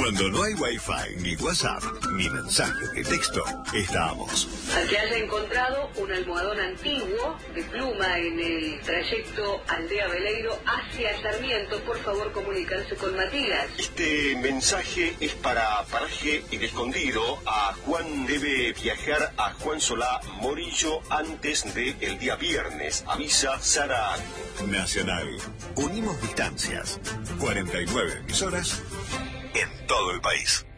Cuando no hay Wi-Fi, ni WhatsApp, ni mensaje de texto, estamos. Al que haya encontrado un almohadón antiguo de pluma en el trayecto Aldea Veleiro hacia Sarmiento, por favor comunicarse con Matías. Este mensaje es para Paraje El Escondido. A Juan debe viajar a Juan Solá Morillo antes del día viernes. Avisa Sara. Nacional. Unimos distancias. 49 emisoras en todo el país.